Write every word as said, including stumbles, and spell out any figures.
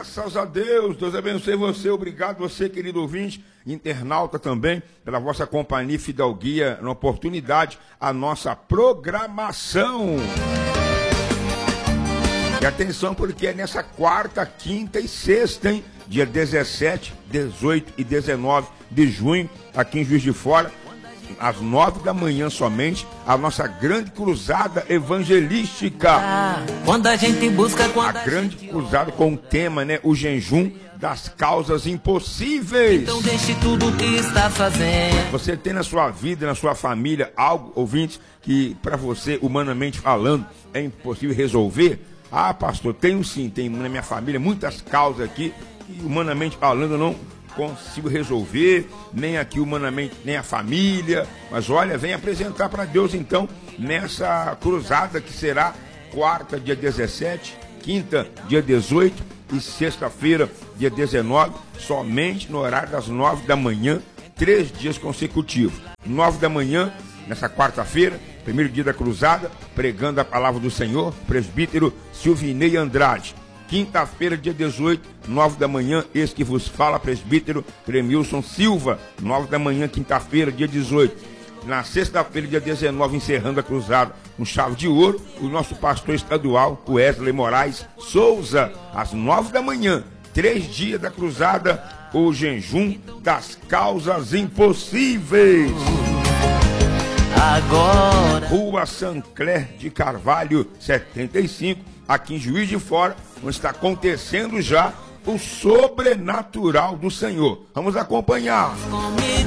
Graças a Deus, Deus abençoe você, obrigado você, querido ouvinte, internauta também, pela vossa companhia e fidalguia, na oportunidade, a nossa programação. E atenção, porque é nessa quarta, quinta e sexta, hein? Dia dezessete, dezoito e dezenove de junho, aqui em Juiz de Fora, às nove da manhã somente, a nossa grande cruzada evangelística. Ah, quando a gente busca, quando a grande cruzada com o tema, né? O jejum das causas impossíveis. Então deixe tudo o que está fazendo. Você tem na sua vida, na sua família, algo, ouvintes, que para você, humanamente falando, é impossível resolver? Ah, pastor, tenho sim, tem na minha família muitas causas aqui que, humanamente falando, eu não consigo resolver, nem aqui humanamente, nem a família, mas olha, vem apresentar para Deus então, nessa cruzada que será quarta, dia dezessete, quinta, dia dezoito e sexta-feira, dia dezenove, somente no horário das nove da manhã, três dias consecutivos. Nove da manhã, nessa quarta-feira, primeiro dia da cruzada, pregando a palavra do Senhor, presbítero Silvinei Andrade. Quinta-feira, dia dezoito, nove da manhã, esse que vos fala, presbítero Cremilson Silva, nove da manhã, quinta-feira, dia dezoito. Na sexta-feira, dia dezenove, encerrando a cruzada com chave de ouro, o nosso pastor estadual, Wesley Moraes Souza, às nove da manhã, três dias da cruzada, o jejum das causas impossíveis. Agora, Rua Sancler de Carvalho, setenta e cinco, aqui em Juiz de Fora, onde está acontecendo já o sobrenatural do Senhor. Vamos acompanhar. comigo.